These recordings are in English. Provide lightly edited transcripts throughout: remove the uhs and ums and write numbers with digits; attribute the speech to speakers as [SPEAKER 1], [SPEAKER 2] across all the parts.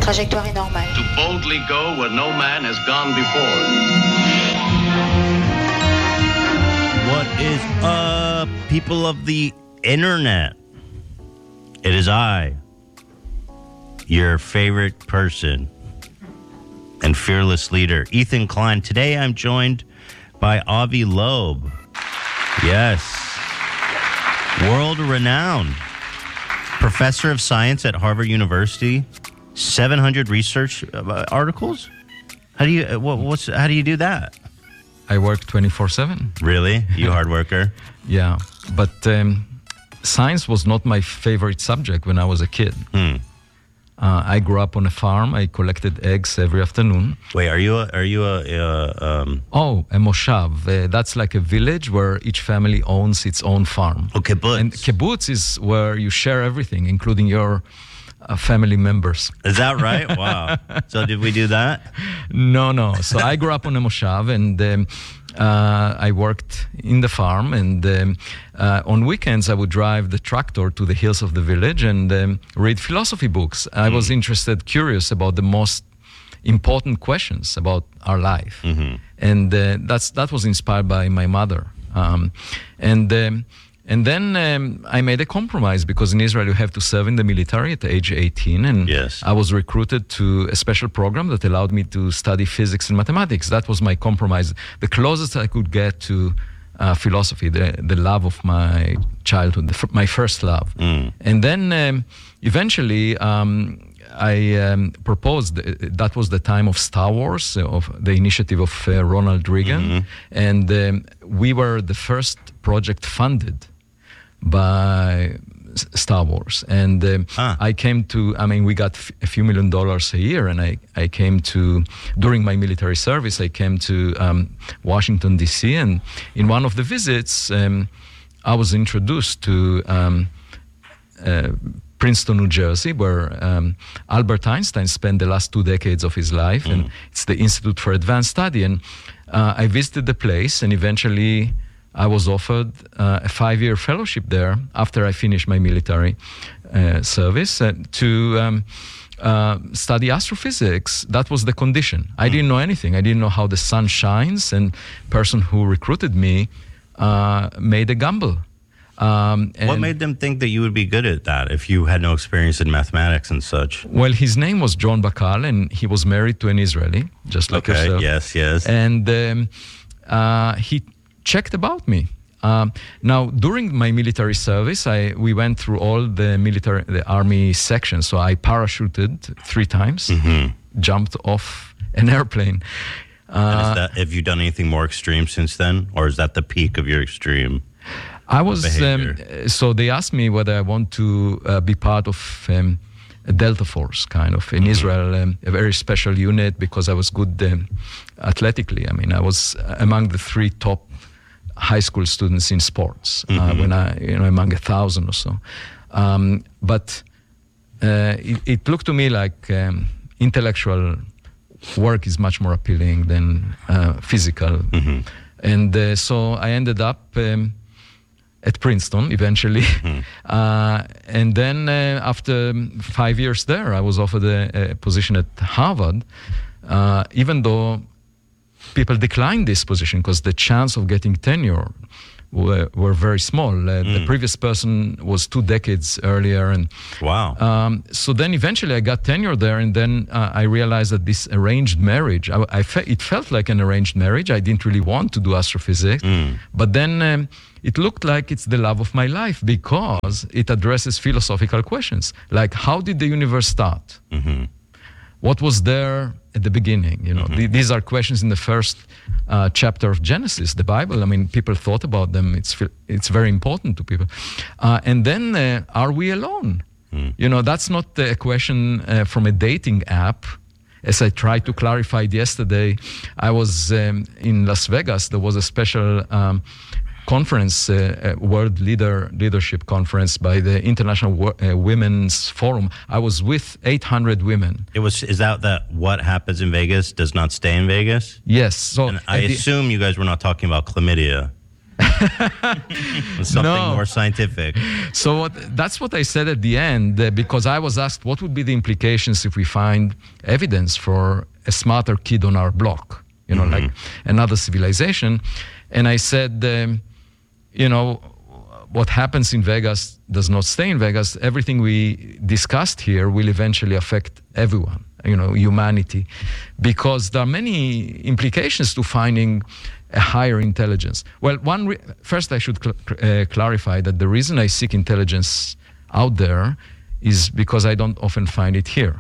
[SPEAKER 1] trajectoire est normale.
[SPEAKER 2] To boldly go where no man has gone before.
[SPEAKER 3] What is up, people of the internet? It is I, your favorite person and fearless leader, Ethan Klein. Today I'm joined by Avi Loeb. Yes. World-renowned professor of science at Harvard University. 700 research articles? How do you do that?
[SPEAKER 4] I work 24/7.
[SPEAKER 3] Really? You hard worker?
[SPEAKER 4] Yeah, but science was not my favorite subject when I was a kid. I grew up on a farm. I collected eggs every afternoon.
[SPEAKER 3] Wait, are you a
[SPEAKER 4] a moshav. That's like a village where each family owns its own farm.
[SPEAKER 3] Oh, kibbutz.
[SPEAKER 4] And kibbutz is where you share everything, including your family members.
[SPEAKER 3] Is that right? Wow. So did we do that?
[SPEAKER 4] No. So I grew up on a moshav, and I worked in the farm, and on weekends I would drive the tractor to the hills of the village and read philosophy books. I was curious about the most important questions about our life, and that was inspired by my mother. And then I made a compromise, because in Israel you have to serve in the military at age 18, and
[SPEAKER 3] yes.
[SPEAKER 4] I was recruited to a special program that allowed me to study physics and mathematics. That was my compromise, the closest I could get to philosophy, the love of my childhood, my first love. And then eventually I proposed. That was the time of Star Wars, of the initiative of Ronald Reagan, and we were the first project funded by Star Wars, and I came to, we got a few $1 million a year, and I came to, during my military service, I came to Washington, D.C., and in one of the visits, I was introduced to Princeton, New Jersey, where Albert Einstein spent the last 2 decades of his life, and it's the Institute for Advanced Study, and I visited the place, and eventually I was offered a 5-year fellowship there after I finished my military service to study astrophysics. That was the condition. I didn't know anything. I didn't know how the sun shines, and the person who recruited me made a gamble.
[SPEAKER 3] What made them think that you would be good at that if you had no experience in mathematics and such?
[SPEAKER 4] Well, his name was John Bakal, and he was married to an Israeli, just like yourself.
[SPEAKER 3] Yes.
[SPEAKER 4] And he checked about me. Now, during my military service, we went through all the army sections. So I parachuted 3 times, jumped off an airplane.
[SPEAKER 3] Have you done anything more extreme since then, or is that the peak of your extreme?
[SPEAKER 4] I was so they asked me whether I want to be part of a Delta Force, kind of in Israel, a very special unit, because I was good athletically. I was among the 3 top high school students in sports when among 1,000 or so. But it looked to me like intellectual work is much more appealing than physical, and so I ended up at Princeton eventually. And then after 5 years there, I was offered a position at Harvard, even though people declined this position because the chance of getting tenure were very small. The previous person was 2 decades earlier. And
[SPEAKER 3] wow.
[SPEAKER 4] So then eventually I got tenure there, and then I realized that this arranged marriage, it felt like an arranged marriage. I didn't really want to do astrophysics, but then it looked like it's the love of my life, because it addresses philosophical questions, like how did the universe start? What was there at the beginning? These are questions in the first chapter of Genesis, the Bible. People thought about them. It's very important to people. And then, are we alone? That's not a question from a dating app. As I tried to clarify it yesterday, I was in Las Vegas. There was a special conference, World Leadership Conference by the International Women's Forum. I was with 800 women.
[SPEAKER 3] Is that what happens in Vegas does not stay in Vegas?
[SPEAKER 4] Yes. So
[SPEAKER 3] and I assume you guys were not talking about chlamydia. Something more scientific.
[SPEAKER 4] So that's what I said at the end, because I was asked what would be the implications if we find evidence for a smarter kid on our block, like another civilization. And I said, what happens in Vegas does not stay in Vegas. Everything we discussed here will eventually affect everyone, humanity, because there are many implications to finding a higher intelligence. Well, first I should clarify that the reason I seek intelligence out there is because I don't often find it here.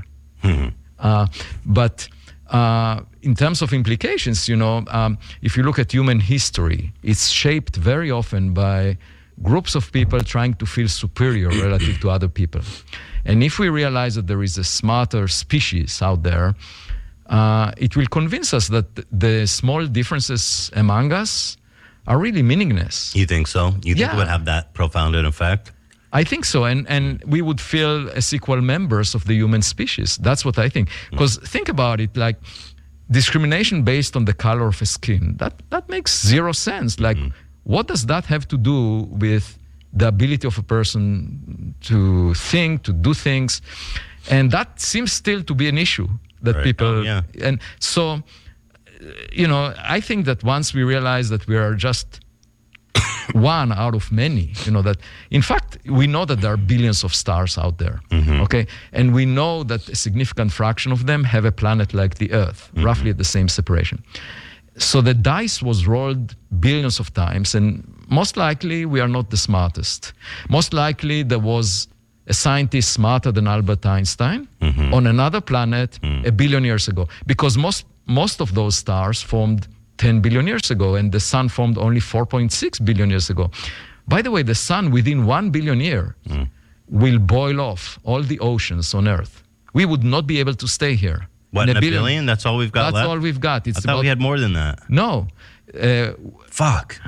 [SPEAKER 4] But in terms of implications, if you look at human history, it's shaped very often by groups of people trying to feel superior relative to other people. And if we realize that there is a smarter species out there, it will convince us that the small differences among us are really meaningless.
[SPEAKER 3] You think so? You think it would have that profound an effect?
[SPEAKER 4] I think so, and we would feel as equal members of the human species. That's what I think. Because think about it, like discrimination based on the color of a skin, that makes zero sense. Like, what does that have to do with the ability of a person to think, to do things? And that seems still to be an issue that people... And so, I think that once we realize that we are just one out of many, that in fact we know that there are billions of stars out there, okay, and we know that a significant fraction of them have a planet like the Earth, roughly at the same separation. So the dice was rolled billions of times, and most likely we are not the smartest. Most likely there was a scientist smarter than Albert Einstein on another planet a billion years ago, because most of those stars formed 10 billion years ago, and the sun formed only 4.6 billion years ago. By the way, the sun within 1 billion years will boil off all the oceans on Earth. We would not be able to stay here.
[SPEAKER 3] What, in a billion? That's all we've got left?
[SPEAKER 4] That's all we've got.
[SPEAKER 3] I thought we had more than that.
[SPEAKER 4] No.
[SPEAKER 3] Fuck.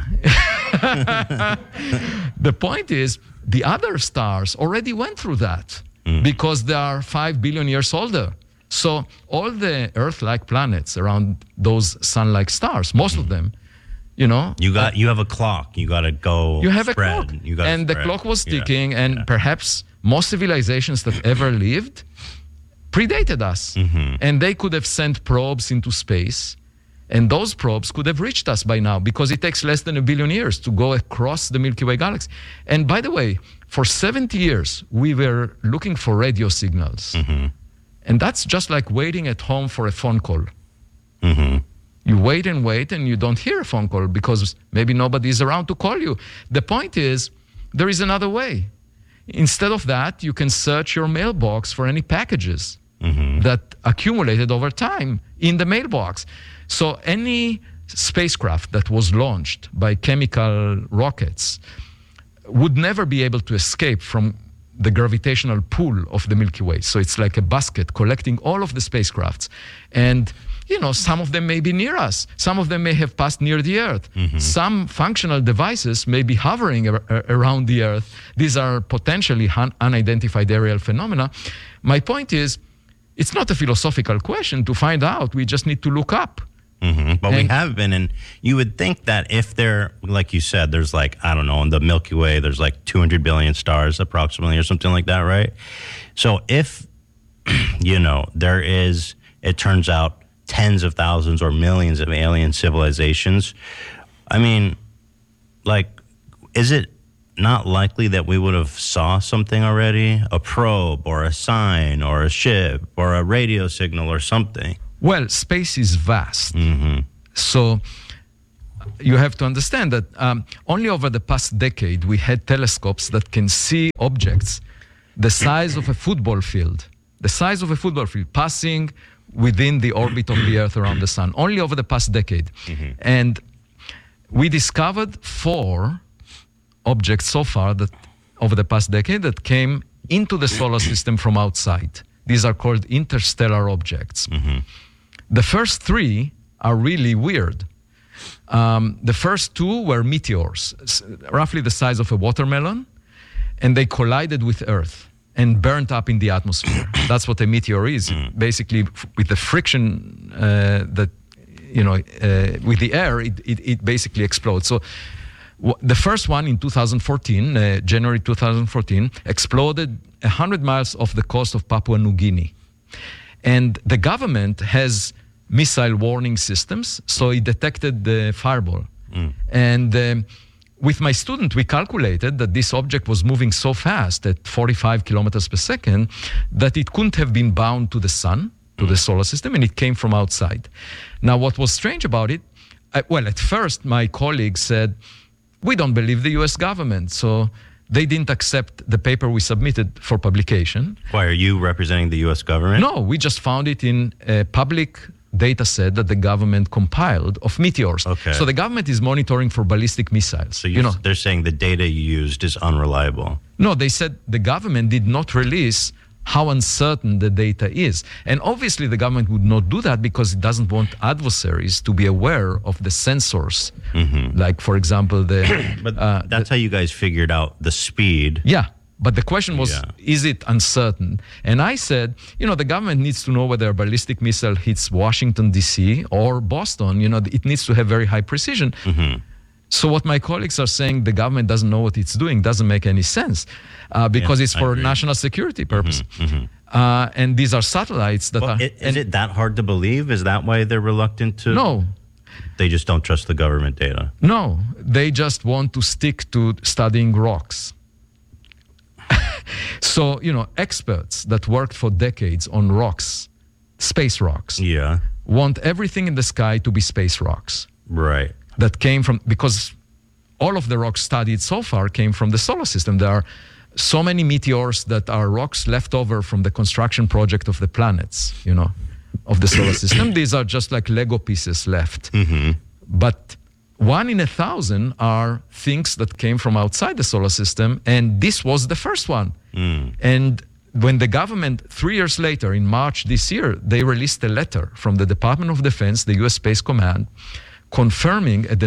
[SPEAKER 4] The point is, the other stars already went through that because they are 5 billion years older. So all the Earth-like planets around those sun-like stars, most of them, you have a clock. You got to go. You have spread. A clock, and the clock was ticking. And perhaps most civilizations that ever lived predated us, and they could have sent probes into space, and those probes could have reached us by now, because it takes less than 1 billion years to go across the Milky Way galaxy. And by the way, for 70 years we were looking for radio signals. And that's just like waiting at home for a phone call. You wait and wait, and you don't hear a phone call because maybe nobody is around to call you. The point is, there is another way. Instead of that, you can search your mailbox for any packages that accumulated over time in the mailbox. So any spacecraft that was launched by chemical rockets would never be able to escape from the gravitational pull of the Milky Way. So it's like a basket collecting all of the spacecrafts. And, some of them may be near us. Some of them may have passed near the Earth. Some functional devices may be hovering around the Earth. These are potentially unidentified aerial phenomena. My point is, it's not a philosophical question to find out. We just need to look up.
[SPEAKER 3] But we have been, and you would think that if there, like you said, there's like, I don't know, in the Milky Way, there's like 200 billion stars approximately or something like that, right? So if, there is, it turns out, tens of thousands or millions of alien civilizations, I mean, like, is it not likely that we would have saw something already? A probe or a sign or a ship or a radio signal or something?
[SPEAKER 4] Well, space is vast. So you have to understand that only over the past decade we had telescopes that can see objects the size of a football field, passing within the orbit of the Earth around the sun, only over the past decade. And we discovered 4 objects so far that over the past decade that came into the solar system from outside. These are called interstellar objects. The first 3 are really weird. The first 2 were meteors, roughly the size of a watermelon, and they collided with Earth and burnt up in the atmosphere. That's what a meteor is. Basically, with the friction with the air, it basically explodes. So The first one in 2014, January 2014, exploded 100 miles off the coast of Papua New Guinea. And the government has missile warning systems, so it detected the fireball. And with my student, we calculated that this object was moving so fast at 45 kilometers per second that it couldn't have been bound to the sun, to the solar system, and it came from outside. Now, what was strange about it, at first my colleagues said, we don't believe the US government, so they didn't accept the paper we submitted for publication.
[SPEAKER 3] Why, are you representing the US government?
[SPEAKER 4] No, we just found it in a public data set that the government compiled of meteors.
[SPEAKER 3] Okay.
[SPEAKER 4] So the government is monitoring for ballistic missiles.
[SPEAKER 3] So they're saying the data you used is unreliable.
[SPEAKER 4] No, they said the government did not release how uncertain the data is. And obviously the government would not do that because it doesn't want adversaries to be aware of the sensors. Like, for example,
[SPEAKER 3] But that's how you guys figured out the speed.
[SPEAKER 4] Yeah. But the question was, is it uncertain? And I said, the government needs to know whether a ballistic missile hits Washington, D.C. or Boston. It needs to have very high precision. So what my colleagues are saying, the government doesn't know what it's doing, doesn't make any sense because it's for national security purpose. And these are satellites that are...
[SPEAKER 3] Is it that hard to believe? Is that why they're reluctant to...
[SPEAKER 4] No.
[SPEAKER 3] They just don't trust the government data?
[SPEAKER 4] No. They just want to stick to studying rocks. So, experts that worked for decades on rocks, space rocks, want everything in the sky to be space rocks.
[SPEAKER 3] Right.
[SPEAKER 4] That came from, because all of the rocks studied so far came from the solar system. There are so many meteors that are rocks left over from the construction project of the planets, of the solar system. These are just like Lego pieces left. But 1 in 1,000 are things that came from outside the solar system, and this was the first one. And when the government, 3 years later, in March this year, they released a letter from the Department of Defense, the US Space Command, confirming at the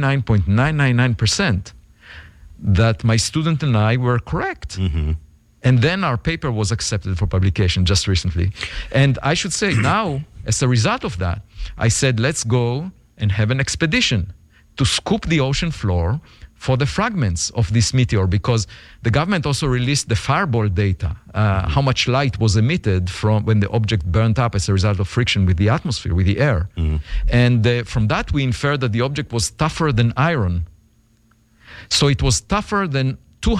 [SPEAKER 4] 99.999% that my student and I were correct. And then our paper was accepted for publication just recently. And I should say now, as a result of that, I said, let's go and have an expedition to scoop the ocean floor for the fragments of this meteor, because the government also released the fireball data, how much light was emitted from when the object burnt up as a result of friction with the atmosphere, with the air. And from that, we inferred that the object was tougher than iron. So it was tougher than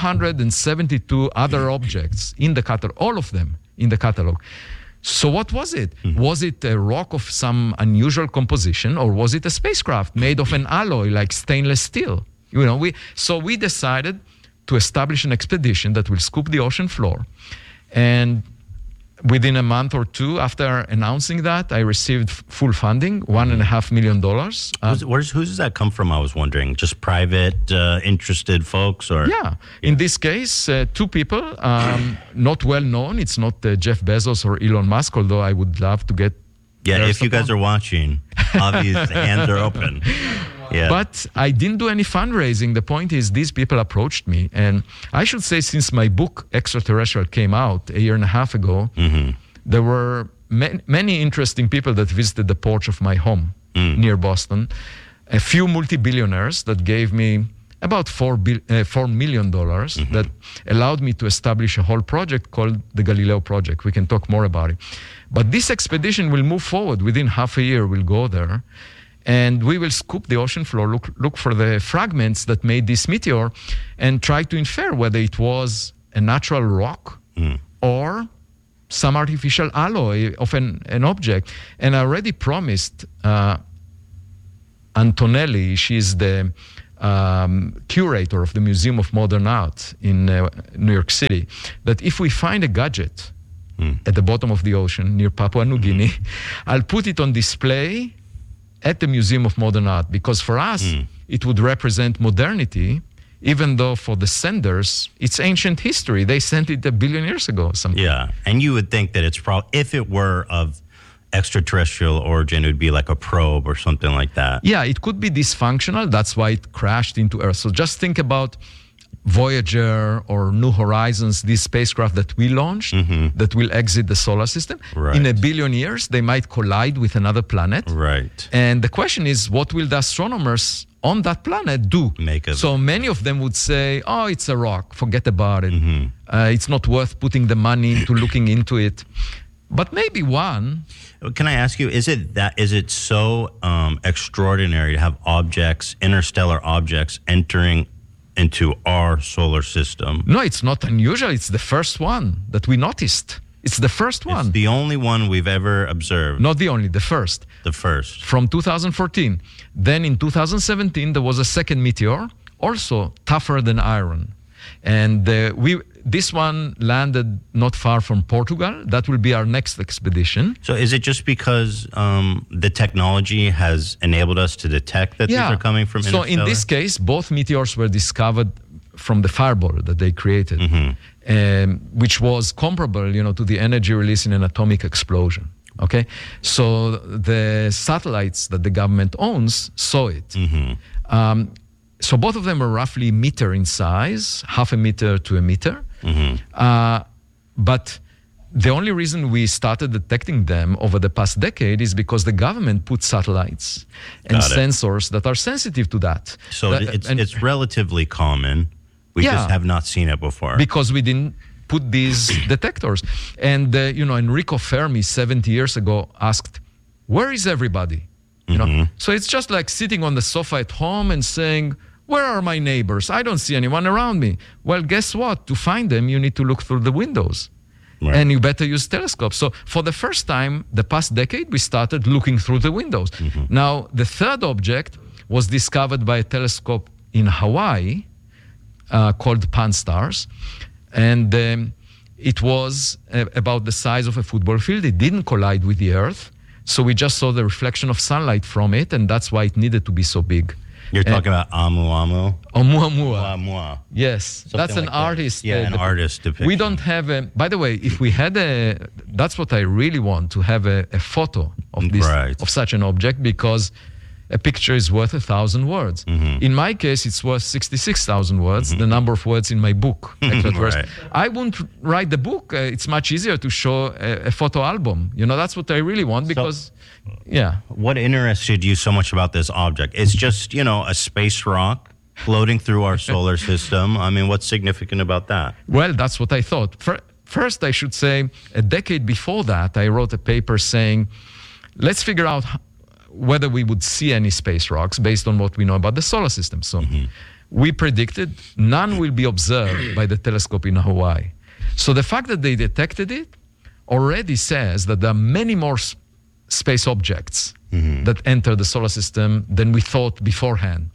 [SPEAKER 4] 272 other objects in the catalog, all of them in the catalog. So what was it? Was it a rock of some unusual composition, or was it a spacecraft made of an alloy like stainless steel? So we decided to establish an expedition that will scoop the ocean floor. And within a month or two after announcing that, I received full funding, $1.5 million.
[SPEAKER 3] Who does that come from, I was wondering? Just private, interested folks? Or
[SPEAKER 4] Yeah. In this case, 2 people, not well known. It's not Jeff Bezos or Elon Musk, although I would love to get
[SPEAKER 3] if you guys are watching, obvious hands are open. Yeah.
[SPEAKER 4] But I didn't do any fundraising. The point is, these people approached me. And I should say, since my book, Extraterrestrial, came out 1.5 years ago, there were many interesting people that visited the porch of my home near Boston. A few multi-billionaires that gave me about $4 million that allowed me to establish a whole project called the Galileo Project. We can talk more about it. But this expedition will move forward. Within half a year, we'll go there. And we will scoop the ocean floor, look for the fragments that made this meteor, and try to infer whether it was a natural rock or some artificial alloy of an object. And I already promised Antonelli, she's the curator of the Museum of Modern Art in New York City, that if we find a gadget at the bottom of the ocean near Papua New Guinea, I'll put it on display at the Museum of Modern Art, because for us, it would represent modernity, even though for the senders, it's ancient history. They sent it 1 billion years ago or something.
[SPEAKER 3] Yeah, and you would think that it's probably, if it were of extraterrestrial origin, it would be like a probe or something like that.
[SPEAKER 4] Yeah, it could be dysfunctional. That's why it crashed into Earth. So just think about Voyager or New Horizons, these spacecraft that we launched that will exit the solar system.
[SPEAKER 3] Right.
[SPEAKER 4] In 1 billion years, they might collide with another planet.
[SPEAKER 3] Right.
[SPEAKER 4] And the question is, what will the astronomers on that planet do? So many of them would say, oh, it's a rock, forget about it. It's not worth putting the money into looking into it. But maybe one.
[SPEAKER 3] Can I ask you, is it so extraordinary to have objects, interstellar objects, entering into our solar system?
[SPEAKER 4] No, it's not unusual. It's the first one that we noticed. It's the first one.
[SPEAKER 3] It's the only one we've ever observed.
[SPEAKER 4] Not the only, the first.
[SPEAKER 3] The first.
[SPEAKER 4] From 2014. Then in 2017, there was a second meteor, also tougher than iron. And this one landed not far from Portugal. That will be our next expedition.
[SPEAKER 3] So is it just because the technology has enabled us to detect that these are coming from interstellar?
[SPEAKER 4] So in this case, both meteors were discovered from the fireball that they created, which was comparable, to the energy release in an atomic explosion. Okay, so the satellites that the government owns saw it. So both of them are roughly a meter in size, half a meter to a meter. But the only reason we started detecting them over the past decade is because the government put satellites and sensors that are sensitive to that.
[SPEAKER 3] So it's relatively common. We just have not seen it before.
[SPEAKER 4] Because we didn't put these detectors. And, Enrico Fermi 70 years ago asked, where is everybody? So it's just like sitting on the sofa at home and saying, where are my neighbors? I don't see anyone around me. Well, guess what? To find them, you need to look through the windows. Right. And you better use telescopes. So for the first time, the past decade, we started looking through the windows. Now, the third object was discovered by a telescope in Hawaii called Pan-STARRS. And it was about the size of a football field. It didn't collide with the Earth. So we just saw the reflection of sunlight from it, and that's why it needed to be so big.
[SPEAKER 3] You're talking about Oumuamua?
[SPEAKER 4] Oumuamua. Yes,
[SPEAKER 3] something
[SPEAKER 4] that's an
[SPEAKER 3] like
[SPEAKER 4] artist.
[SPEAKER 3] That. Yeah, an artist depiction.
[SPEAKER 4] We don't have a... By the way, if we had that's what I really want, to have a photo of this, of such an object, because a picture is worth 1,000 words. In my case, it's worth 66,000 words, the number of words in my book. Right. I won't write the book. It's much easier to show a photo album. That's what I really want, because...
[SPEAKER 3] What interested you so much about this object? It's just, a space rock floating through our solar system. I mean, what's significant about that?
[SPEAKER 4] Well, that's what I thought. First, I should say, a decade before that, I wrote a paper saying, let's figure out whether we would see any space rocks based on what we know about the solar system. So we predicted none will be observed by the telescope in Hawaii. So the fact that they detected it already says that there are many more space objects that enter the solar system than we thought beforehand.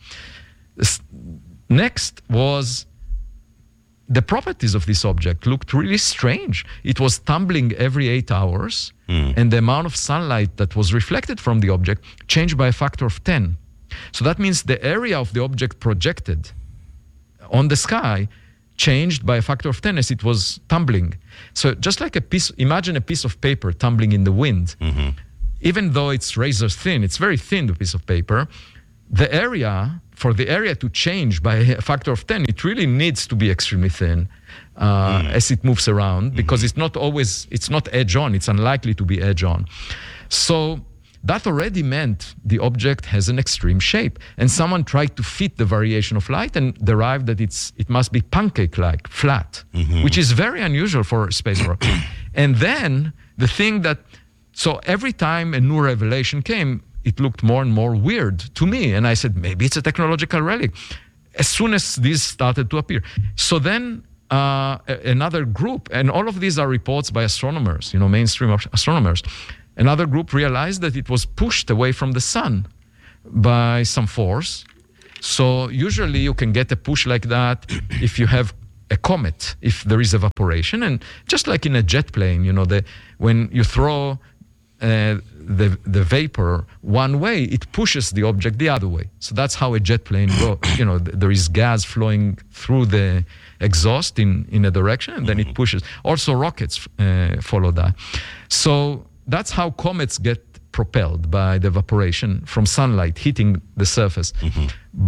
[SPEAKER 4] Next was the properties of this object looked really strange. It was tumbling every 8 hours, and the amount of sunlight that was reflected from the object changed by a factor of 10. So that means the area of the object projected on the sky changed by a factor of 10 as it was tumbling. So just like imagine a piece of paper tumbling in the wind. Even though it's razor thin, it's very thin, the piece of paper, for the area to change by a factor of 10, it really needs to be extremely thin as it moves around, because it's not edge on, it's unlikely to be edge on. So that already meant the object has an extreme shape. And someone tried to fit the variation of light and derived that it must be pancake-like, flat, which is very unusual for a space rock. And then the thing so every time a new revelation came, it looked more and more weird to me. And I said, maybe it's a technological relic. As soon as these started to appear. So then another group, and all of these are reports by astronomers, mainstream astronomers. Another group realized that it was pushed away from the sun by some force. So usually you can get a push like that if you have a comet, if there is evaporation. And just like in a jet plane, when you throw the vapor one way, it pushes the object the other way. So that's how a jet plane goes. There is gas flowing through the exhaust in a direction, and then it pushes. Also, rockets follow that. So that's how comets get propelled, by the evaporation from sunlight hitting the surface. But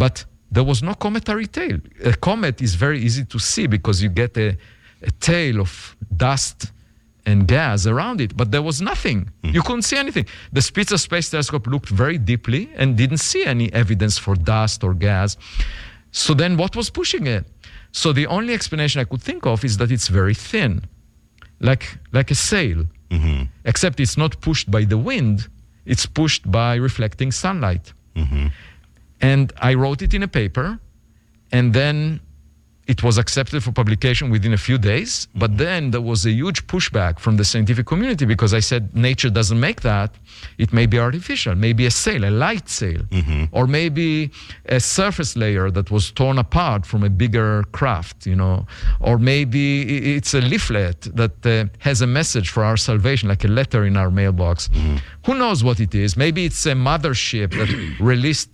[SPEAKER 4] there was no cometary tail. A comet is very easy to see because you get a tail of dust and gas around it, but there was nothing. You couldn't see anything. The Spitzer Space Telescope looked very deeply and didn't see any evidence for dust or gas. So then what was pushing it? So the only explanation I could think of is that it's very thin, like a sail, except it's not pushed by the wind, it's pushed by reflecting sunlight. And I wrote it in a paper, and then it was accepted for publication within a few days, but then there was a huge pushback from the scientific community because I said nature doesn't make that. It may be artificial, maybe a sail, a light sail, or maybe a surface layer that was torn apart from a bigger craft, or maybe it's a leaflet that has a message for our salvation, like a letter in our mailbox. Who knows what it is? Maybe it's a mothership that released,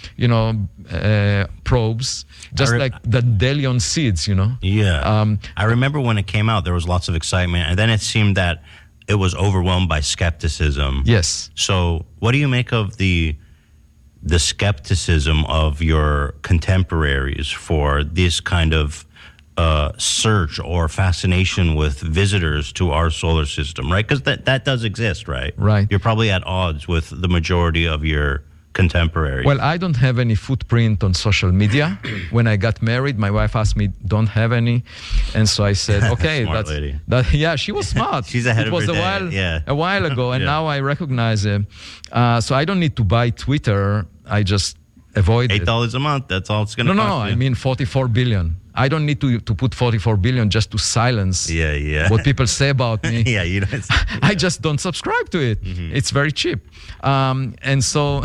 [SPEAKER 4] probes, just like the Delion seeds,
[SPEAKER 3] Yeah. I remember when it came out, there was lots of excitement, and then it seemed that it was overwhelmed by skepticism.
[SPEAKER 4] Yes.
[SPEAKER 3] So what do you make of the skepticism of your contemporaries for this kind of search or fascination with visitors to our solar system, right? Because that does exist, right?
[SPEAKER 4] Right.
[SPEAKER 3] You're probably at odds with the majority of your contemporaries.
[SPEAKER 4] Well, I don't have any footprint on social media. When I got married, my wife asked me, don't have any. And so I said, okay.
[SPEAKER 3] Smart lady.
[SPEAKER 4] Yeah, she was smart.
[SPEAKER 3] She's ahead of her day.
[SPEAKER 4] A while ago, and now I recognize it. So I don't need to buy Twitter. I just avoid
[SPEAKER 3] $8 a month, that's all it's going to cost.
[SPEAKER 4] No, I mean 44 billion. I don't need to put 44 billion just to silence what people say about me.
[SPEAKER 3] You don't.
[SPEAKER 4] I just don't subscribe to it. It's very cheap. And so,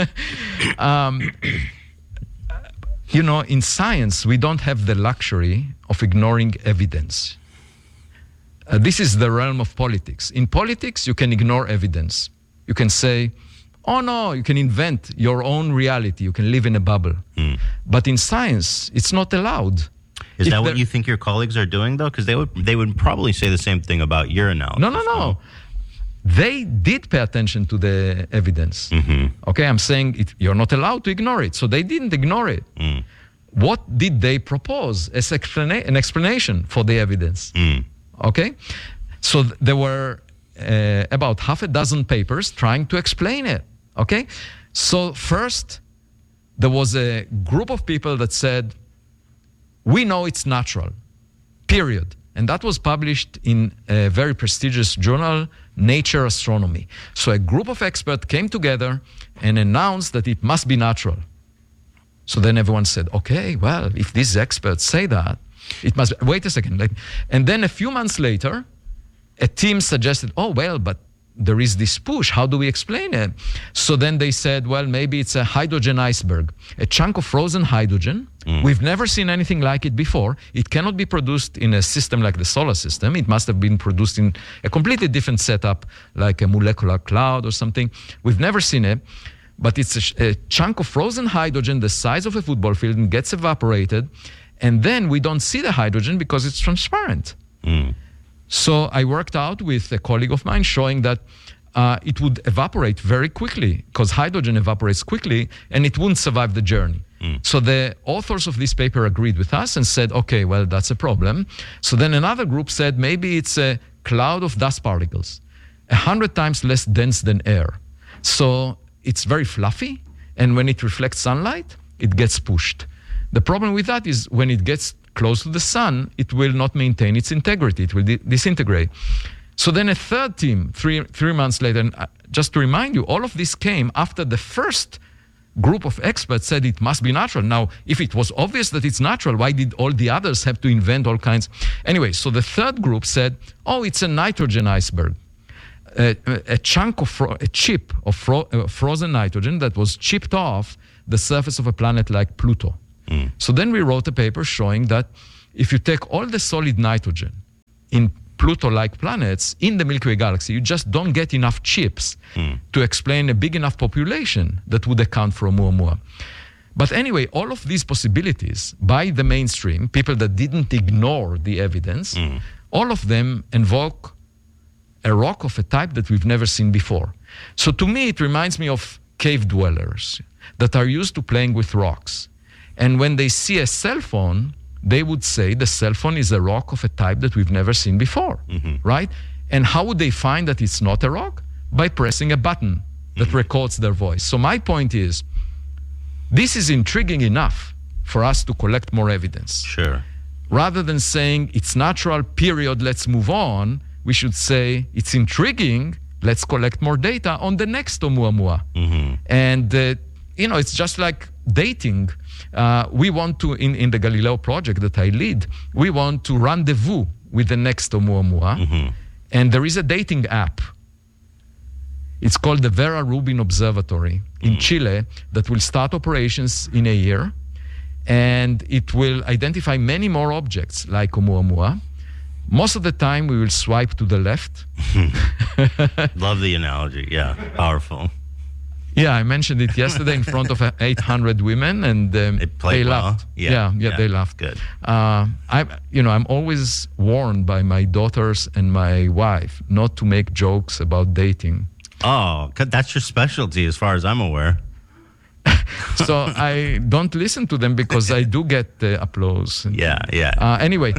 [SPEAKER 4] in science, we don't have the luxury of ignoring evidence. This is the realm of politics. In politics, you can ignore evidence. You can say, oh no, you can invent your own reality. You can live in a bubble. But in science, it's not allowed.
[SPEAKER 3] Is that what you think your colleagues are doing, though? Because they would probably say the same thing about your analysis.
[SPEAKER 4] No. They did pay attention to the evidence. Okay, I'm saying you're not allowed to ignore it. So they didn't ignore it. What did they propose as an explanation for the evidence? Okay, so there were about half a dozen papers trying to explain it. Okay, so first there was a group of people that said, we know it's natural, period. And that was published in a very prestigious journal, Nature Astronomy. So a group of experts came together and announced that it must be natural. So then everyone said, okay, well, if these experts say that, it must be. Wait a second. And then a few months later, a team suggested, oh, well, but there is this push. How do we explain it? So then they said, well, maybe it's a hydrogen iceberg, a chunk of frozen hydrogen. We've never seen anything like it before. It cannot be produced in a system like the solar system. It must have been produced in a completely different setup, like a molecular cloud or something. We've never seen it. But it's a chunk of frozen hydrogen the size of a football field and gets evaporated. And then we don't see the hydrogen because it's transparent. So I worked out with a colleague of mine showing that it would evaporate very quickly because hydrogen evaporates quickly and it wouldn't survive the journey. So the authors of this paper agreed with us and said, okay, well, that's a problem. So then another group said maybe it's a cloud of dust particles, 100 times less dense than air. So it's very fluffy, and when it reflects sunlight, it gets pushed. The problem with that is when it gets close to the sun, it will not maintain its integrity. It will disintegrate. So then a third team, three months later, and just to remind you, all of this came after the first group of experts said it must be natural. Now, if it was obvious that it's natural, why did all the others have to invent all kinds? Anyway, so the third group said, oh, it's a nitrogen iceberg. A chunk of a chip of frozen nitrogen that was chipped off the surface of a planet like Pluto. So then we wrote a paper showing that if you take all the solid nitrogen in Pluto-like planets in the Milky Way galaxy, you just don't get enough chips to explain a big enough population that would account for Oumuamua. But anyway, all of these possibilities by the mainstream, people that didn't ignore the evidence, all of them invoke a rock of a type that we've never seen before. So to me, it reminds me of cave dwellers that are used to playing with rocks. And when they see a cell phone, they would say the cell phone is a rock of a type that we've never seen before, right? And how would they find that it's not a rock? By pressing a button that records their voice. So my point is, this is intriguing enough for us to collect more evidence.
[SPEAKER 3] Sure.
[SPEAKER 4] Rather than saying it's natural, period, let's move on, we should say it's intriguing, let's collect more data on the next Oumuamua. And, it's just like dating. We want to, in the Galileo project that I lead, we want to rendezvous with the next Oumuamua. And there is a dating app. It's called the Vera Rubin Observatory in Chile that will start operations in a year. And it will identify many more objects like Oumuamua. Most of the time, we will swipe to the left.
[SPEAKER 3] Love the analogy. Yeah, powerful.
[SPEAKER 4] Yeah, I mentioned it yesterday in front of 800 women, and they laughed.
[SPEAKER 3] Yeah,
[SPEAKER 4] they laughed.
[SPEAKER 3] Good.
[SPEAKER 4] I'm always warned by my daughters and my wife not to make jokes about dating.
[SPEAKER 3] Oh, that's your specialty, as far as I'm aware.
[SPEAKER 4] So I don't listen to them because I do get applause.
[SPEAKER 3] Yeah.
[SPEAKER 4] Anyway,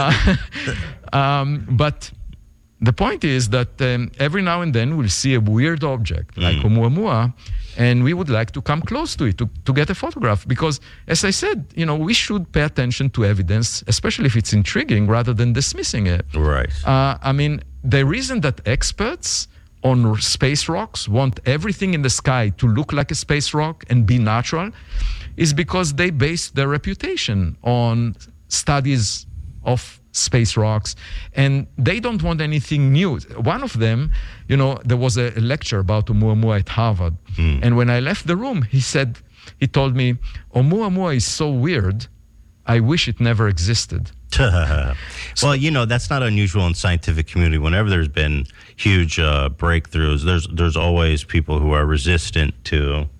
[SPEAKER 4] but the point is that every now and then we'll see a weird object like Oumuamua, and we would like to come close to it to get a photograph. Because, as I said, we should pay attention to evidence, especially if it's intriguing, rather than dismissing it.
[SPEAKER 3] Right.
[SPEAKER 4] The reason that experts on space rocks want everything in the sky to look like a space rock and be natural is because they base their reputation on studies of space rocks, and they don't want anything new. One of them, there was a lecture about Oumuamua at Harvard, and when I left the room, he told me, Oumuamua is so weird, I wish it never existed.
[SPEAKER 3] Well, that's not unusual in scientific community. Whenever there's been huge breakthroughs, there's always people who are resistant to,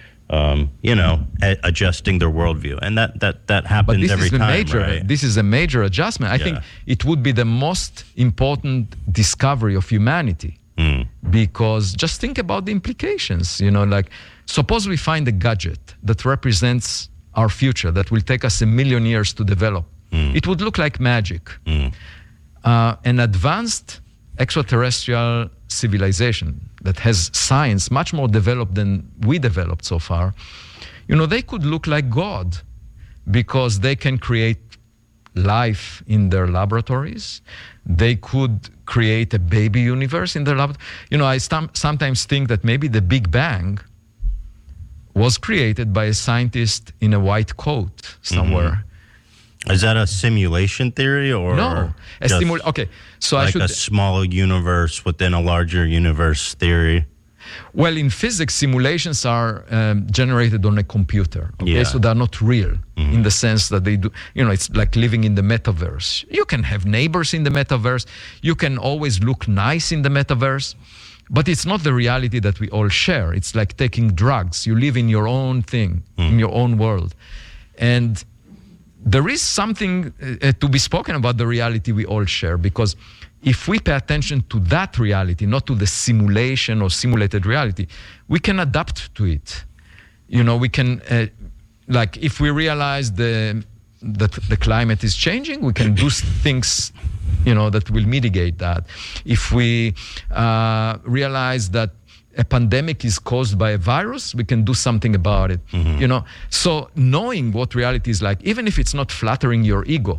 [SPEAKER 3] adjusting their worldview, and that happens every time. Right?
[SPEAKER 4] This is a major adjustment. I think it would be the most important discovery of humanity, because just think about the implications. Suppose we find a gadget that represents our future that will take us 1 million years to develop. It would look like magic. An advanced extraterrestrial civilization that has science much more developed than we developed so far, they could look like God because they can create life in their laboratories. They could create a baby universe in their lab. I sometimes think that maybe the Big Bang was created by a scientist in a white coat somewhere.
[SPEAKER 3] Is that a simulation theory, or
[SPEAKER 4] no? Okay, so
[SPEAKER 3] like a smaller universe within a larger universe theory.
[SPEAKER 4] Well, in physics, simulations are generated on a computer. Okay, so they're not real in the sense that they do. It's like living in the metaverse. You can have neighbors in the metaverse. You can always look nice in the metaverse. But it's not the reality that we all share. It's like taking drugs. You live in your own thing, in your own world. And there is something to be spoken about the reality we all share, because if we pay attention to that reality, not to the simulation or simulated reality, we can adapt to it. We can, if we realize that the climate is changing, we can do things that will mitigate that. If we realize that a pandemic is caused by a virus, we can do something about it. So knowing what reality is like, even if it's not flattering your ego,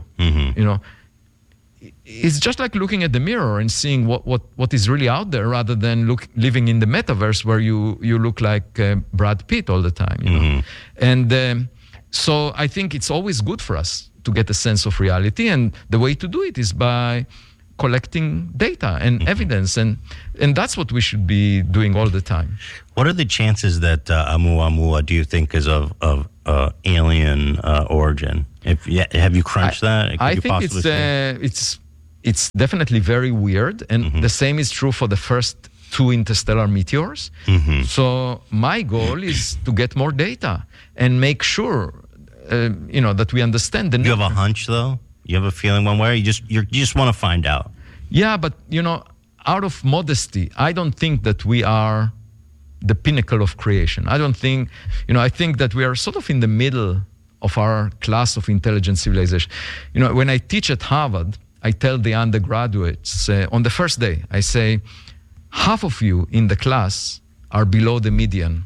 [SPEAKER 4] it's just like looking at the mirror and seeing what is really out there, rather than living in the metaverse where you look like Brad Pitt all the time. And so I think it's always good for us to get a sense of reality, and the way to do it is by collecting data and evidence, and that's what we should be doing all the time.
[SPEAKER 3] What are the chances that Oumuamua, do you think, is of alien origin? Have you crunched that?
[SPEAKER 4] I think it's definitely very weird, and the same is true for the first 2 interstellar meteors. So my goal is to get more data and make sure that we understand.
[SPEAKER 3] You have a hunch, though? You have a feeling one way? You just want to find out?
[SPEAKER 4] Yeah, but, out of modesty, I don't think that we are the pinnacle of creation. I don't think, I think that we are sort of in the middle of our class of intelligent civilization. You know, when I teach at Harvard, I tell the undergraduates on the first day, I say, half of you in the class are below the median.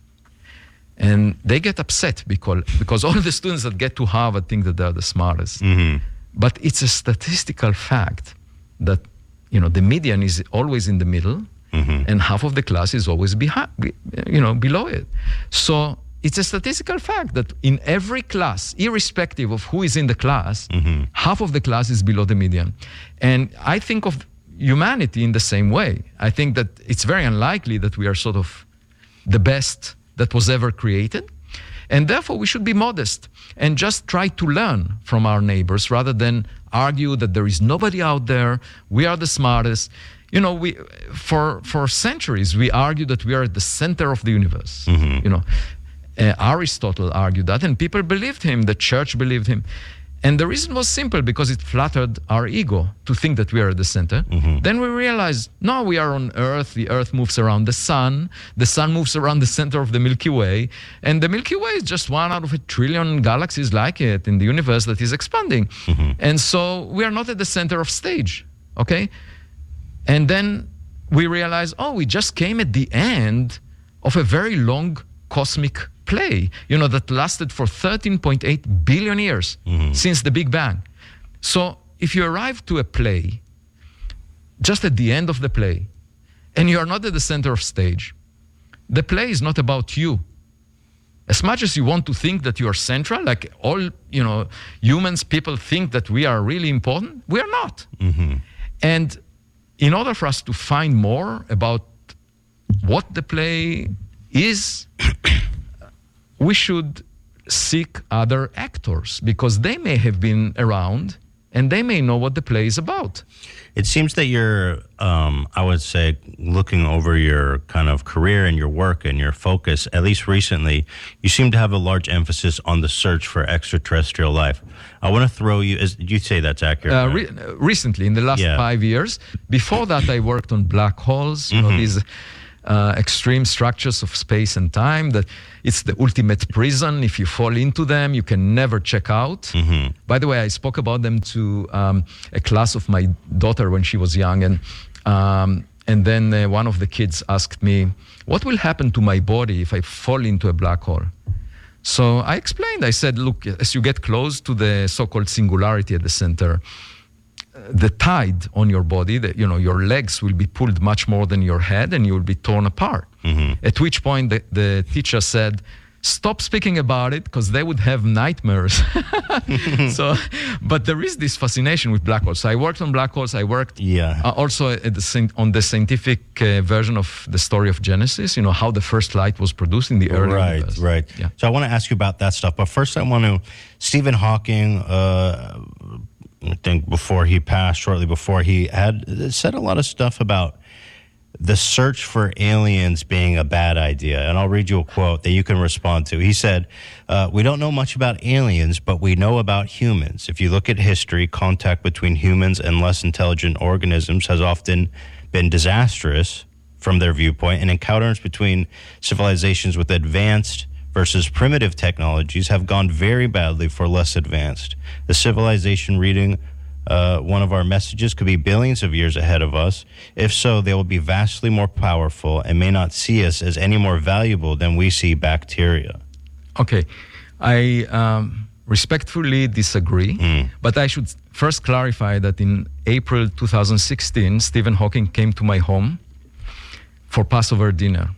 [SPEAKER 4] And they get upset because all the students that get to Harvard think that they're the smartest. Mm-hmm. But it's a statistical fact that, you know, the median is always in the middle, mm-hmm. and half of the class is always below it. So it's a statistical fact that in every class, irrespective of who is in the class, mm-hmm. half of the class is below the median. And I think of humanity in the same way. I think that it's very unlikely that we are sort of the best that was ever created. And therefore, we should be modest and just try to learn from our neighbors rather than argue that there is nobody out there, we are the smartest. You know, for centuries, we argued that we are at the center of the universe. Mm-hmm. You know, Aristotle argued that, and people believed him, the church believed him. And the reason was simple, because it flattered our ego to think that we are at the center. Mm-hmm. Then we realized, no, we are on Earth, the Earth moves around the sun moves around the center of the Milky Way, and the Milky Way is just one out of a trillion galaxies like it in the universe that is expanding. Mm-hmm. And so we are not at the center of stage, okay? And then we realized, we just came at the end of a very long cosmic play, you know, that lasted for 13.8 billion years mm-hmm. since the Big Bang. So if you arrive to a play, just at the end of the play, and you are not at the center of stage, the play is not about you. As much as you want to think that you are central, like all, you know, humans, people think that we are really important, we are not. Mm-hmm. And in order for us to find more about what the play is, we should seek other actors, because they may have been around and they may know what the play is about.
[SPEAKER 3] It seems that you're, I would say, looking over your kind of career and your work and your focus, at least recently, you seem to have a large emphasis on the search for extraterrestrial life. I want to throw you, did you say that's accurate? Right?
[SPEAKER 4] Recently, in the last 5 years. Before that, I worked on black holes, you know, these extreme structures of space and time, that it's the ultimate prison. If you fall into them, you can never check out. Mm-hmm. By the way, I spoke about them to a class of my daughter when she was young, and then one of the kids asked me, what will happen to my body if I fall into a black hole? So I explained, I said, look, as you get close to the so-called singularity at the center, the tide on your body, that, you know, your legs will be pulled much more than your head, and you will be torn apart. Mm-hmm. At which point the teacher said, stop speaking about it, because they would have nightmares. So, but there is this fascination with black holes. So I worked on black holes. I worked also on the scientific version of the story of Genesis, you know, how the first light was produced in the early universe.
[SPEAKER 3] Right. Yeah. So I want to ask you about that stuff. But first I want to, Stephen Hawking, I think shortly before he had said a lot of stuff about the search for aliens being a bad idea. And I'll read you a quote that you can respond to. He said, we don't know much about aliens, but we know about humans. If you look at history, contact between humans and less intelligent organisms has often been disastrous from their viewpoint, and encounters between civilizations with advanced versus primitive technologies have gone very badly for less advanced. The civilization reading one of our messages could be billions of years ahead of us. If so, they will be vastly more powerful and may not see us as any more valuable than we see bacteria.
[SPEAKER 4] Okay, I respectfully disagree, but I should first clarify that in April 2016, Stephen Hawking came to my home for Passover dinner.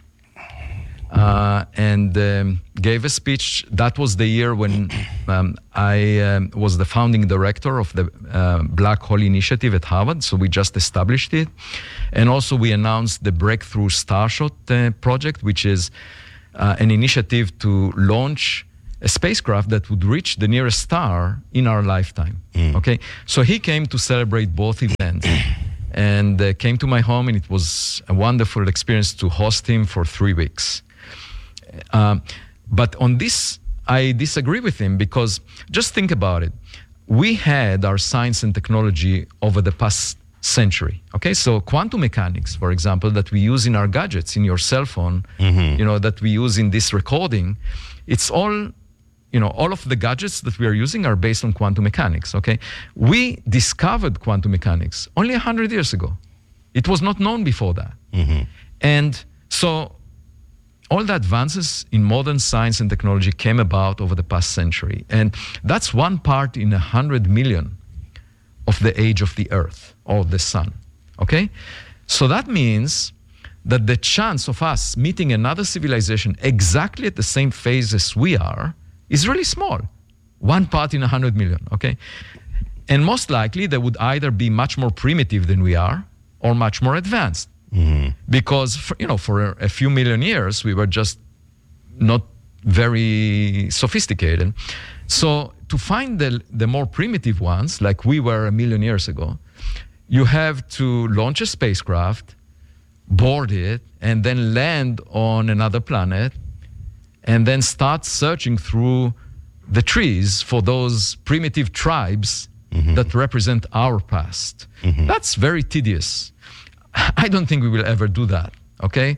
[SPEAKER 4] And gave a speech. That was the year when I was the founding director of the Black Hole Initiative at Harvard, so we just established it. And also we announced the Breakthrough Starshot project, which is an initiative to launch a spacecraft that would reach the nearest star in our lifetime. Okay, so he came to celebrate both events. And came to my home, and it was a wonderful experience to host him for 3 weeks. But on this, I disagree with him, because just think about it. We had our science and technology over the past century. Okay, so quantum mechanics, for example, that we use in our gadgets, in your cell phone, you know, that we use in this recording, it's all all of the gadgets that we are using are based on quantum mechanics, okay? We discovered quantum mechanics only 100 years ago. It was not known before that. And so all the advances in modern science and technology came about over the past century. And that's one part in 100 million of the age of the Earth or the Sun, okay? So that means that the chance of us meeting another civilization exactly at the same phase as we are is really small. One part in 100 million, okay? And most likely they would either be much more primitive than we are or much more advanced. Because, for a few million years, we were just not very sophisticated. So to find the more primitive ones, like we were 1 million years ago, you have to launch a spacecraft, board it, and then land on another planet, and then start searching through the trees for those primitive tribes that represent our past. That's very tedious. I don't think we will ever do that, okay?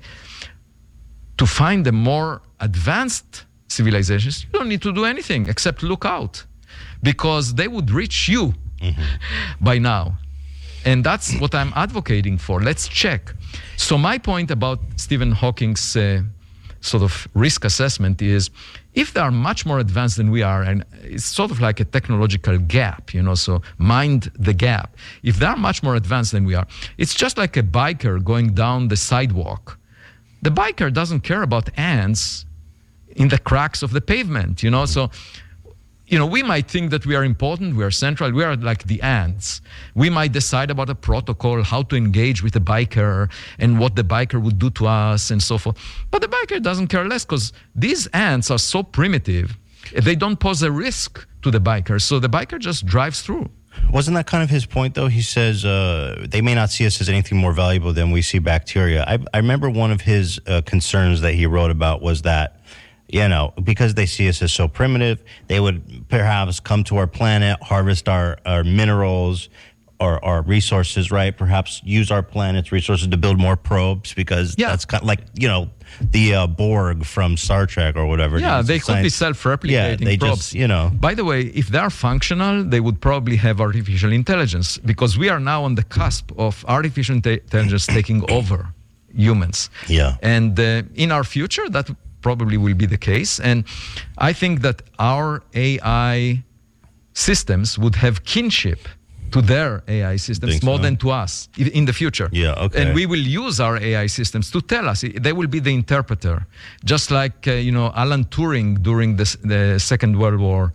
[SPEAKER 4] To find the more advanced civilizations, you don't need to do anything except look out, because they would reach you by now. And that's what I'm advocating for. Let's check. So my point about Stephen Hawking's sort of risk assessment is, if they are much more advanced than we are, and it's sort of like a technological gap, so mind the gap. If they are much more advanced than we are, it's just like a biker going down the sidewalk. The biker doesn't care about ants in the cracks of the pavement, So, we might think that we are important, we are central, we are like the ants. We might decide about a protocol, how to engage with the biker and what the biker would do to us and so forth. But the biker doesn't care less, because these ants are so primitive, they don't pose a risk to the biker. So the biker just drives through.
[SPEAKER 3] Wasn't that kind of his point, though? He says they may not see us as anything more valuable than we see bacteria. I remember one of his concerns that he wrote about was that, because they see us as so primitive, they would perhaps come to our planet, harvest our minerals or our resources, right? Perhaps use our planet's resources to build more probes, because that's kind of like, the Borg from Star Trek or whatever.
[SPEAKER 4] Yeah, they could be self-replicating probes.
[SPEAKER 3] Just,
[SPEAKER 4] By the way, if they are functional, they would probably have artificial intelligence, because we are now on the cusp of artificial intelligence taking over humans.
[SPEAKER 3] Yeah.
[SPEAKER 4] And in our future, that probably will be the case. And I think that our AI systems would have kinship to their AI systems more than to us in the future.
[SPEAKER 3] Yeah, okay.
[SPEAKER 4] And we will use our AI systems to tell us. They will be the interpreter. Just like, Alan Turing during the Second World War,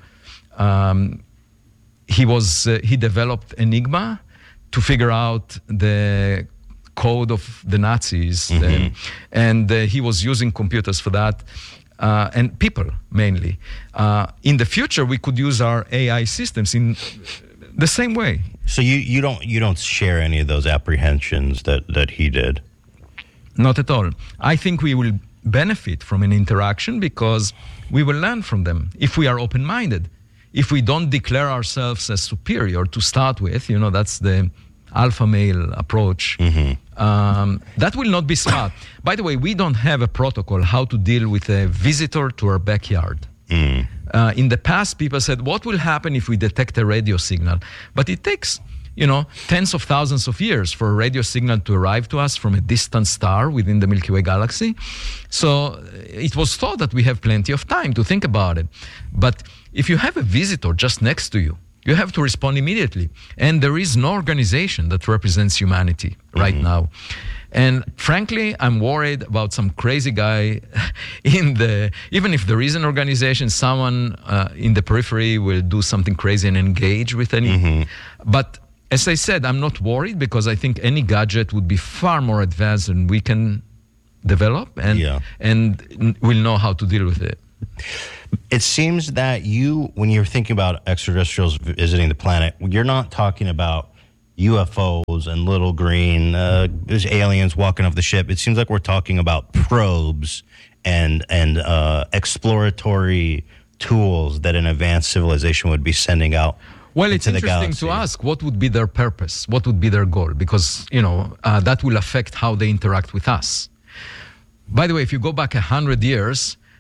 [SPEAKER 4] he developed Enigma to figure out the code of the Nazis, and he was using computers for that, and people mainly. In the future, we could use our AI systems in the same way.
[SPEAKER 3] So you don't share any of those apprehensions that he did?
[SPEAKER 4] Not at all. I think we will benefit from an interaction, because we will learn from them if we are open-minded. If we don't declare ourselves as superior to start with, that's the alpha male approach, that will not be smart. By the way, we don't have a protocol how to deal with a visitor to our backyard. In the past, people said, what will happen if we detect a radio signal? But it takes, tens of thousands of years for a radio signal to arrive to us from a distant star within the Milky Way galaxy. So it was thought that we have plenty of time to think about it. But if you have a visitor just next to you, you have to respond immediately. And there is no organization that represents humanity right now. And frankly, I'm worried about some crazy guy even if there is an organization, someone in the periphery will do something crazy and engage with any. But as I said, I'm not worried, because I think any gadget would be far more advanced than we can develop, and we'll know how to deal with it.
[SPEAKER 3] It seems that when you're thinking about extraterrestrials visiting the planet, you're not talking about UFOs and little green aliens walking off the ship. It seems like we're talking about probes and exploratory tools that an advanced civilization would be sending out.
[SPEAKER 4] Well, it's interesting to ask what would be their purpose, what would be their goal, because that will affect how they interact with us. By the way, if you go back 100 years,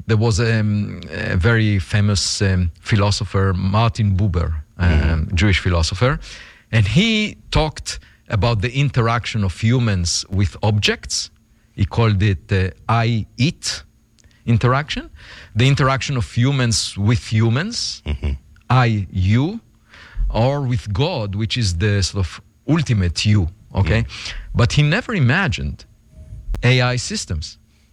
[SPEAKER 4] there was a very famous philosopher, Martin Buber, Jewish philosopher, and he talked about the interaction of humans with objects. He called it I-it interaction. The interaction of humans with humans, I-you, or with God, which is the sort of ultimate you, okay? But he never imagined AI systems.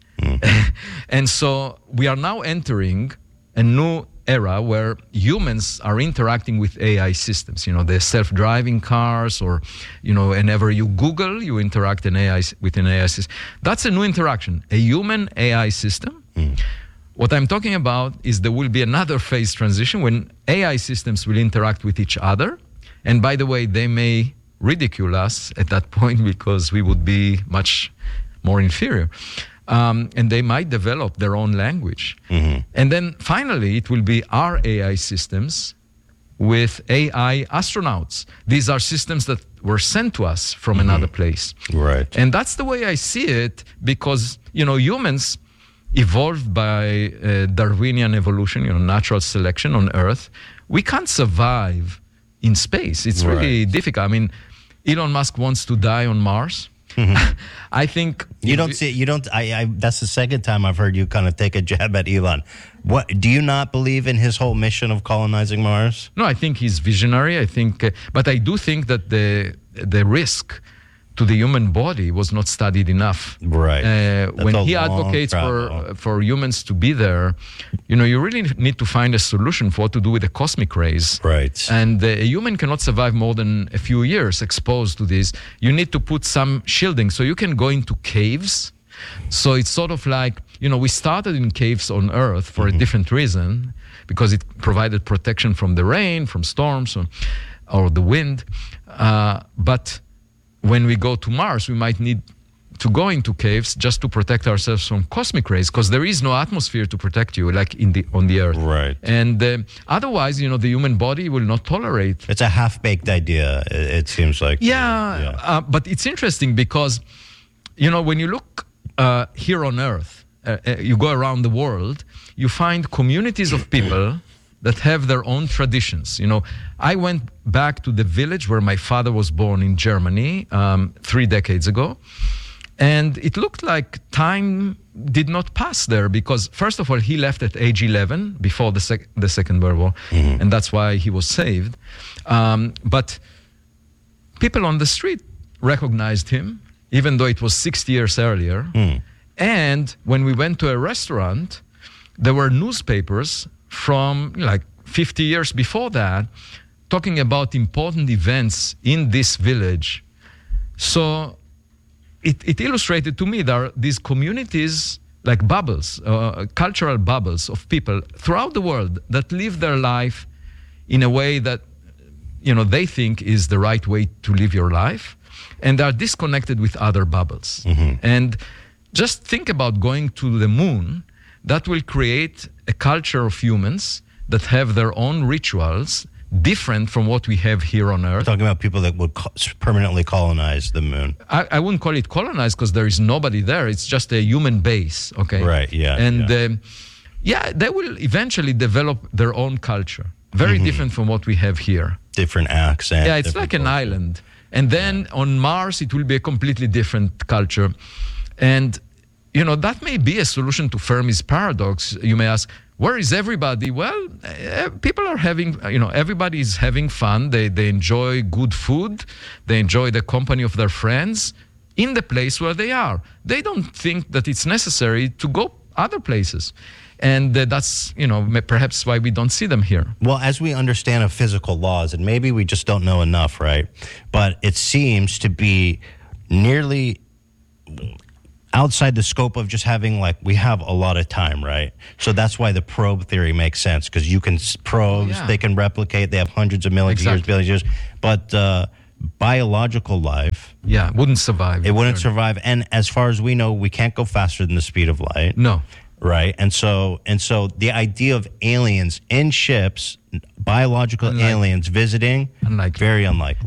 [SPEAKER 4] And so we are now entering a new era where humans are interacting with AI systems, the self-driving cars, or, whenever you Google, you interact with an AI system. That's a new interaction, a human AI system. What I'm talking about is there will be another phase transition when AI systems will interact with each other. And by the way, they may ridicule us at that point because we would be much more inferior. And they might develop their own language. And then finally, it will be our AI systems with AI astronauts. These are systems that were sent to us from another place.
[SPEAKER 3] Right.
[SPEAKER 4] And that's the way I see it, because, humans evolved by Darwinian evolution, natural selection on Earth. We can't survive in space. It's really difficult. I mean, Elon Musk wants to die on Mars. I think that's the second time I've heard you kind of take a jab at Elon. What do you not believe in his whole mission of colonizing Mars? No, I think he's visionary. I think, but I do think that the risk to the human body was not studied enough.
[SPEAKER 3] Right.
[SPEAKER 4] When he advocates for humans to be there, you really need to find a solution for what to do with the cosmic rays.
[SPEAKER 3] Right.
[SPEAKER 4] And a human cannot survive more than a few years exposed to this. You need to put some shielding, so you can go into caves. So it's sort of like, we started in caves on Earth for a different reason, because it provided protection from the rain, from storms, or the wind. But when we go to Mars, we might need to go into caves just to protect ourselves from cosmic rays, because there is no atmosphere to protect you, like on the Earth.
[SPEAKER 3] Right.
[SPEAKER 4] And otherwise, the human body will not tolerate.
[SPEAKER 3] It's a half-baked idea, it seems like.
[SPEAKER 4] Yeah. But it's interesting because, when you look here on Earth, you go around the world, you find communities of people that have their own traditions. I went back to the village where my father was born in Germany 3 decades ago, and it looked like time did not pass there, because first of all, he left at age 11 before the Second World War, and that's why he was saved. But people on the street recognized him, even though it was 60 years earlier. And when we went to a restaurant, there were newspapers from 50 years before that, talking about important events in this village. So it illustrated to me that there are these communities, like bubbles, cultural bubbles of people throughout the world that live their life in a way that, they think is the right way to live your life, and they are disconnected with other bubbles. And just think about going to the moon. That will create a culture of humans that have their own rituals different from what we have here on Earth.
[SPEAKER 3] We're talking about people that would permanently colonize the moon.
[SPEAKER 4] I wouldn't call it colonize, because there is nobody there. It's just a human base, okay?
[SPEAKER 3] Right, yeah.
[SPEAKER 4] And they will eventually develop their own culture, very different from what we have here.
[SPEAKER 3] Different accent.
[SPEAKER 4] Yeah, it's like an island. And then on Mars, it will be a completely different culture. And that may be a solution to Fermi's paradox. You may ask, where is everybody? Well, people are having, everybody is having fun. They enjoy good food. They enjoy the company of their friends in the place where they are. They don't think that it's necessary to go other places. And that's, perhaps why we don't see them here.
[SPEAKER 3] Well, as we understand of physical laws, and maybe we just don't know enough, right? But it seems to be nearly outside the scope of just having, we have a lot of time, right? So that's why the probe theory makes sense, because you can probes, they can replicate, they have hundreds of millions of years, billions of years. But biological life,
[SPEAKER 4] wouldn't survive.
[SPEAKER 3] It wouldn't survive. And as far as we know, we can't go faster than the speed of light.
[SPEAKER 4] No.
[SPEAKER 3] Right. And so the idea of aliens in ships, biological aliens visiting, very unlikely.